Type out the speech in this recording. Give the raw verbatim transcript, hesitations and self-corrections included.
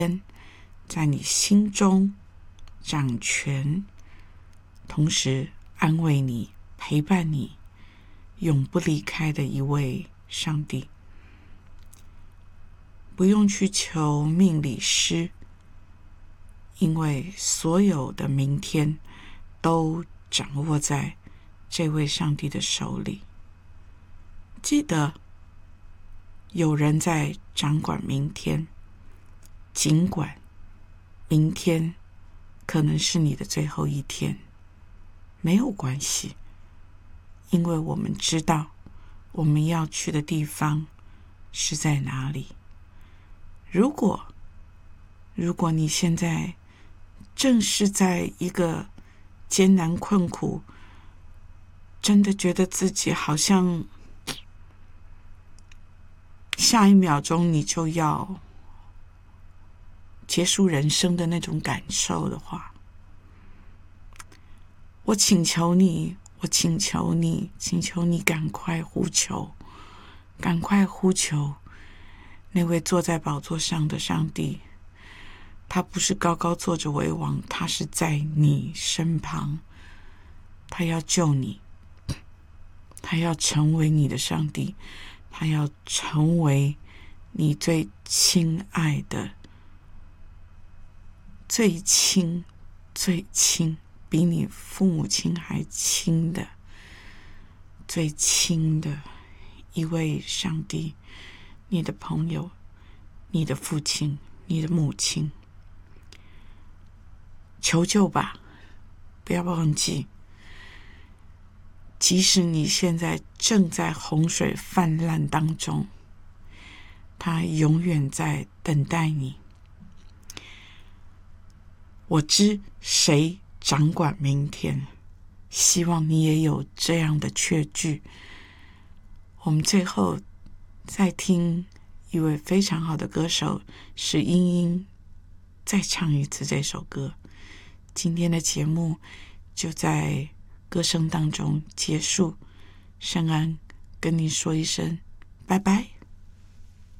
在你心中掌权，同时安慰你、陪伴你，永不离开的一位上帝。不用去求命理师，因为所有的明天都掌握在这位上帝的手里。记得，有人在掌管明天，尽管明天可能是你的最后一天，没有关系，因为我们知道我们要去的地方是在哪里。如果如果你现在正是在一个艰难困苦，真的觉得自己好像下一秒钟你就要结束人生的那种感受的话，我请求你，我请求你，请求你赶快呼求，赶快呼求那位坐在宝座上的上帝。他不是高高坐着为王，他是在你身旁，他要救你，他要成为你的上帝，他要成为你最亲爱的，最亲最亲，比你父母亲还亲的，最亲的一位上帝，你的朋友，你的父亲，你的母亲。求救吧，不要忘记，即使你现在正在洪水泛滥当中，他永远在等待你。我知谁掌管明天，希望你也有这样的确据。我们最后再听一位非常好的歌手史英英再唱一次这首歌。今天的节目就在歌声当中结束，圣安跟你说一声拜拜。